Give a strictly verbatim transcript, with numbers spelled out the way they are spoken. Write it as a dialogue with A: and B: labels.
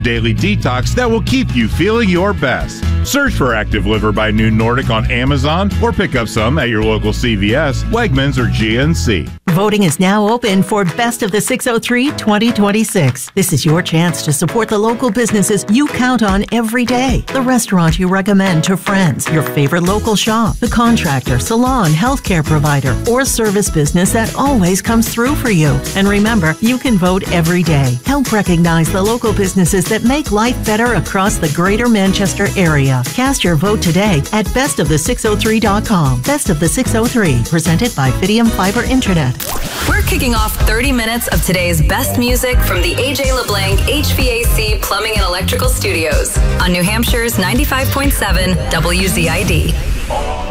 A: daily detox that will keep you feeling your best. Search for Active Liver by New Nordic on Amazon or pick up some at your local C V S, Wegmans, or G N C.
B: Voting is now open for Best of the six oh three twenty twenty-six. This is your chance to support the local businesses you count on every day. The restaurant you recommend to friends, your favorite local shop, the contractor, salon, healthcare provider, or service business that always comes through for you. And remember, you can vote every day. Help recognize the local businesses that make life better across the greater Manchester area. Cast your vote today at best of the six oh three dot com. Best of the six oh three, presented by Fidium Fiber Internet.
C: We're kicking off thirty minutes of today's best music from the A J LeBlanc H V A C Plumbing and Electrical Studios on New Hampshire's ninety-five point seven W Z I D.